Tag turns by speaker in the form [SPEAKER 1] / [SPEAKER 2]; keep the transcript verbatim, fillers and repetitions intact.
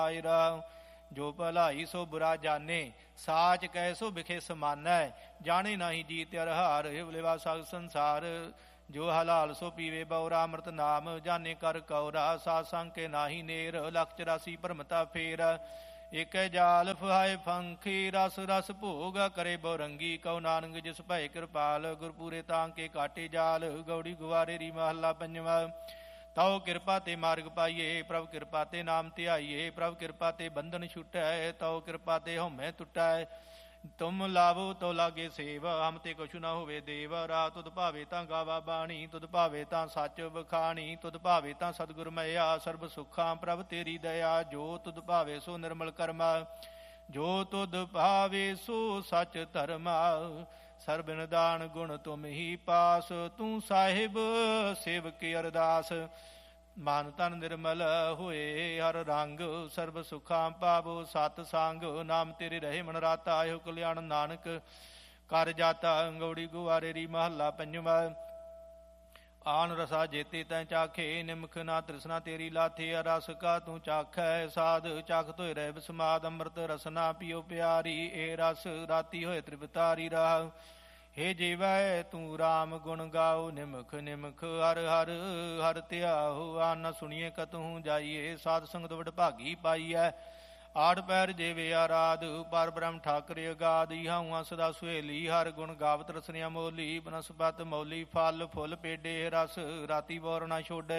[SPEAKER 1] जो भलाई सो बुरा जाने, साच कह सो बिखे समानै। जाने नाही जी त्यरहार, हिवलेवा सग संसार। जो हलाल सो पीवे बौरा अमृत नाम, जाने कर कौरा साध संग के नाही नेर। लख चौरासी भरमता फेर, एक जाल फहाय फंखी। रस रस भोग करे बहुरंगी, कौ नानक जिस भय कृपाल। गुरपुरे तांग के काटे जाल, गौड़ी गुवारे री महला पंजवा। ताओ किरपा ते मार्ग पाइए, प्रभ किरपा ते नाम ध्याइए। प्रभ किरपा ते बंधन छुटै, ताओ किरपा ते हउमै टुटै। तुम लावो तो लागे सेव, हम ते कछु न होवे देव। राह तुद भावे तां गावा बाणी, तुद भावे तां सच बखाणी। तुद भावे तां सतगुर मया, सर्ब सुखां प्रभ तेरी दया। जो तुद भावे सो निर्मल कर्मा, जो तुद भावे सो सच धर्मा। ਸਰਬ ਨਿਦਾਨ ਗੁਣ ਤੁਮ ਹੀ ਪਾਸ, ਤੂੰ ਸਾਹਿਬ ਸੇਵਕੀ ਅਰਦਾਸ। ਮਨ ਤਨ ਨਿਰਮਲ ਹੋਏ ਹਰ ਰੰਗ, ਸਰਬ ਸੁਖਾਂ ਪਾਵੋ ਸਤ ਸੰਗ। ਨਾਮ ਤੇਰੇ ਰਹੇ ਮਨ ਰਾਤਾ, ਇਹੋ ਕਲਿਆਣ ਨਾਨਕ ਕਰ ਜਾਤਾ। ਗੌੜੀ ਗੁਆਰੇ ਰੀ ਮਹੱਲਾ ਪੰਜਵਾ। ਆਨ ਰਸਾ ਜੇਤੇ ਤੈਂ ਚਾਖੇ, ਨਿਮਖ ਨਾ ਤ੍ਰਿਸ਼ਨਾ ਤੇਰੀ ਲਾਥੇ। ਰਸ ਕਾ ਤੂੰ ਚਾਖੈ ਸਾਧ, ਚਖ ਧੋਏ ਰਹਿ ਬਿਸਮਾਦ। ਅੰਮ੍ਰਿਤ ਰਸਨਾ ਪੀਓ ਪਿਆਰੀ, ਇਹ ਰਸ ਰਾਤੀ ਹੋਏ ਤ੍ਰਿਪਤਾਰੀ। ਰਾਹ हे ਜੀਵੈ ਤੂੰ ਰਾਮ ਗੁਣ ਗਾਓ, ਨਿਮਖ ਨਿਮਖ ਹਰ ਹਰ ਹਰ ਧਿਆਓ। ਆਨ ਨ ਸੁਣੀਏ ਕਤਹੂ ਜਾਈਏ, ਸਾਧ ਸੰਗਤ ਵਡਭਾਗੀ ਪਾਈਐ। ਆਠ ਪੈਰ ਜੇਵੇ ਆਰਾਧ, ਪਰ ਬ੍ਰਹਮ ਠਾਕਰ ਅਗਾਧ। ਇਹਾਉ ਸਦਾ ਸੁਹੇਲੀ, ਹਰ ਗੁਣ ਗਾਵਤ ਰਸਨਿਆ ਮੋਲੀ। ਬਨਸਪਤ ਮੌਲੀ, ਫਲ ਫੁੱਲ ਪੇਡੇ ਰਸ, ਰਾਤੀ ਬੋਰ ਨਾ ਛੋਡੇ।